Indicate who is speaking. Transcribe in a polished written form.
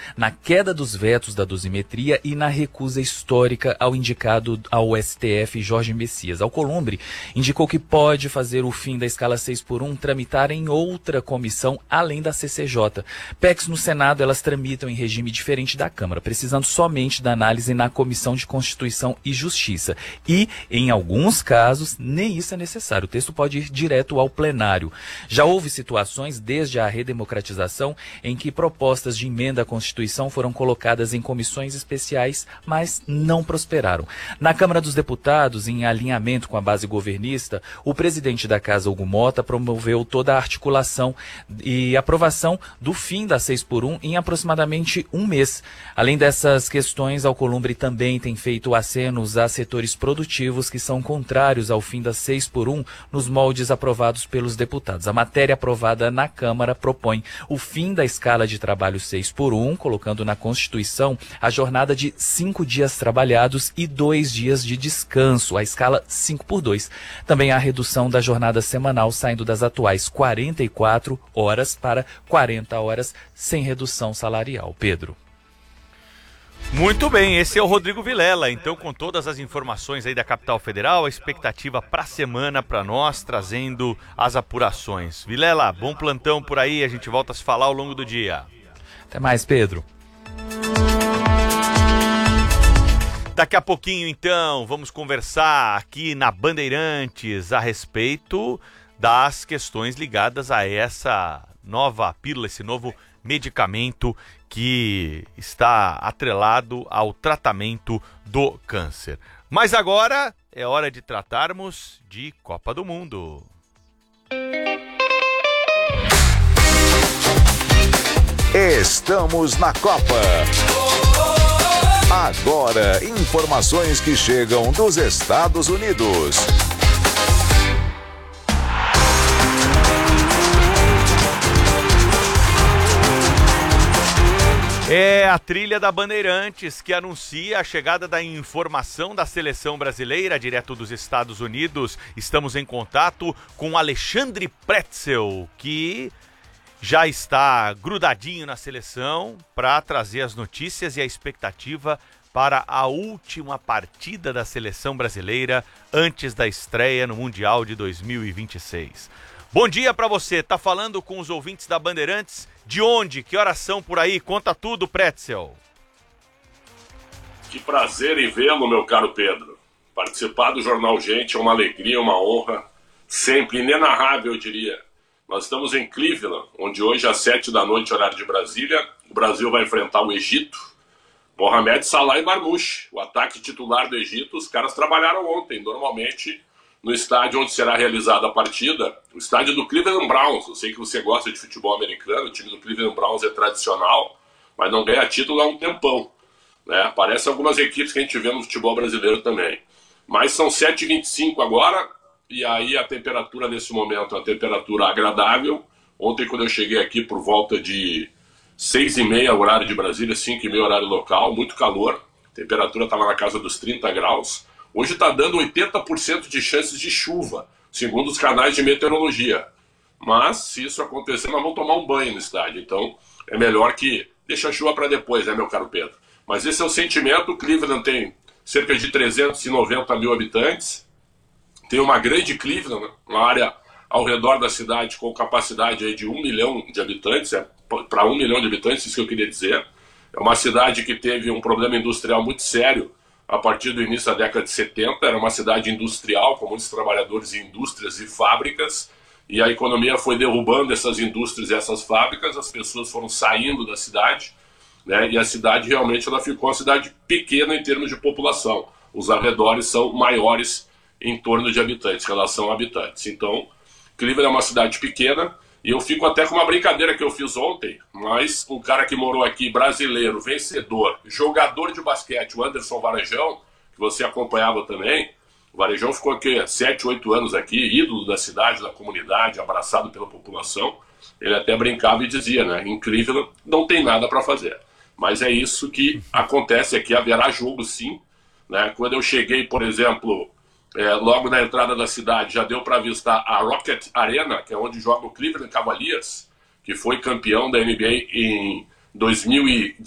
Speaker 1: na queda dos vetos da dosimetria e na recusa histórica ao indicado ao STF Jorge Messias. Alcolumbre indicou que pode fazer o fim da escala 6x1 tramitar em outra comissão além da CCJ. PECs no Senado, elas tramitam em regime diferente da Câmara, precisando somente da análise na Comissão de Constituição e Justiça. E, em alguns casos, nem isso é necessário. O texto pode ir direto ao plenário. Já houve situações, desde a redemocratização, em que propostas de emenda à Constituição foram colocadas em comissões especiais, mas não prosperaram. Na Câmara dos Deputados, em alinhamento com a base governista, o presidente da Casa, Hugo Mota, promoveu toda a articulação e aprovação do fim da 6x1 em aproximadamente um mês. Além dessas questões, Alcolumbre também tem feito acenos a setores produtivos que são contrários ao fim da 6x1 nos moldes aprovados pelos deputados. A matéria aprovada na Câmara propõe o fim da escala de trabalho 6x1, colocando na Constituição a jornada de 5 dias trabalhados e 2 dias de descanso, a escala 5x2. Também a redução da jornada semanal, saindo das atuais 44 horas para 40 horas, sem redução salarial. Pedro.
Speaker 2: Muito bem, esse é o Rodrigo Vilela, então com todas as informações aí da Capital Federal, a expectativa para a semana para nós, trazendo as apurações. Vilela, bom plantão por aí, a gente volta a se falar ao longo do dia.
Speaker 1: Até mais, Pedro.
Speaker 2: Daqui a pouquinho, então, vamos conversar aqui na Bandeirantes a respeito das questões ligadas a essa nova pílula, esse novo medicamento que está atrelado ao tratamento do câncer. Mas agora é hora de tratarmos de Copa do Mundo.
Speaker 3: Estamos na Copa. Agora, informações que chegam dos Estados Unidos.
Speaker 2: É a trilha da Bandeirantes que anuncia a chegada da informação da seleção brasileira direto dos Estados Unidos. Estamos em contato com Alexandre Pretzel, que já está grudadinho na seleção para trazer as notícias e a expectativa para a última partida da seleção brasileira antes da estreia no Mundial de 2026. Bom dia para você, tá falando com os ouvintes da Bandeirantes. De onde? Que horas são por aí? Conta tudo, Pretzel.
Speaker 4: Que prazer em vê-lo, meu caro Pedro. Participar do Jornal Gente é uma alegria, uma honra, sempre inenarrável, eu diria. Nós estamos em Cleveland, onde hoje às 7 da noite, horário de Brasília, o Brasil vai enfrentar o Egito. Mohamed Salah e Marmoush, o ataque titular do Egito. Os caras trabalharam ontem, normalmente, no estádio onde será realizada a partida, o estádio do Cleveland Browns. Eu sei que você gosta de futebol americano, o time do Cleveland Browns é tradicional, mas não ganha título há um tempão, né? Parece algumas equipes que a gente vê no futebol brasileiro também. Mas são 7h25 agora, e aí a temperatura nesse momento é uma temperatura agradável. Ontem, quando eu cheguei aqui por volta de 6h30, horário de Brasília, 5h30, horário local, muito calor, a temperatura estava na casa dos 30 graus. Hoje está dando 80% de chances de chuva, segundo os canais de meteorologia. Mas, se isso acontecer, nós vamos tomar um banho no estádio. Então, é melhor que deixe a chuva para depois, né, meu caro Pedro? Mas esse é o sentimento. O Cleveland tem cerca de 390 mil habitantes. Tem uma grande Cleveland, né? Uma área ao redor da cidade com capacidade aí de 1 milhão de habitantes. É para 1 milhão de habitantes, isso que eu queria dizer. É uma cidade que teve um problema industrial muito sério a partir do início da década de 70, era uma cidade industrial, com muitos trabalhadores em indústrias e fábricas, e a economia foi derrubando essas indústrias e essas fábricas, as pessoas foram saindo da cidade, né, e a cidade realmente ela ficou uma cidade pequena em termos de população. Os arredores são maiores em torno de habitantes, em relação a habitantes. Então, Cleveland é uma cidade pequena, e eu fico até com uma brincadeira que eu fiz ontem, mas um cara que morou aqui, brasileiro, vencedor, jogador de basquete, o Anderson Varejão, que você acompanhava também. O Varejão ficou aqui 7, 8 anos aqui, ídolo da cidade, da comunidade, abraçado pela população. Ele até brincava e dizia, né, em Cleveland não tem nada para fazer. Mas é isso que acontece aqui, haverá jogo sim, né? Quando eu cheguei, por exemplo, logo na entrada da cidade, já deu para avistar a Rocket Arena, que é onde joga o Cleveland Cavaliers, que foi campeão da NBA em 2019.